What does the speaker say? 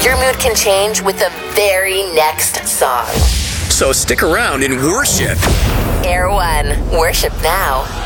your mood can change with the very next song. So stick around and worship. Air One. Worship now.